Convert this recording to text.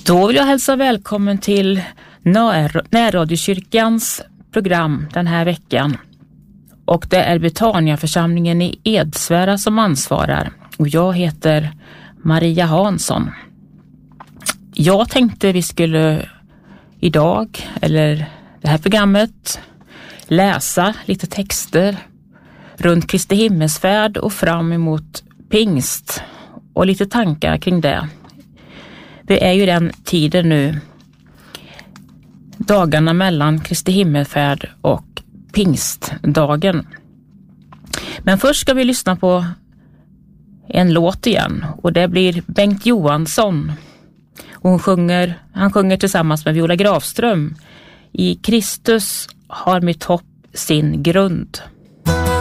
Då vill jag hälsa välkommen till Närradiokyrkans program den här veckan. Och det är Betaniaförsamlingen i Edsvära som ansvarar. Och jag heter Maria Hansson. Jag tänkte vi skulle idag, eller det här programmet, läsa lite texter runt Kristi himmelsfärd och fram emot pingst. Och lite tankar kring det. Det är ju den tiden nu, dagarna mellan Kristi himmelfärd och pingstdagen. Men först ska vi lyssna på en låt igen, och det blir Bengt Johansson. Och han sjunger tillsammans med Viola Grafström. I Kristus har mitt hopp sin grund.